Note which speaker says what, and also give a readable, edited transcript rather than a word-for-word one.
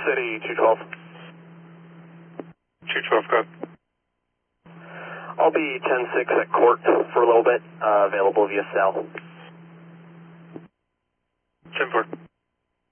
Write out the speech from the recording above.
Speaker 1: City 212.
Speaker 2: 212, go ahead.
Speaker 1: I'll be 10-6 at court for a little bit, available via cell.
Speaker 2: 10-4.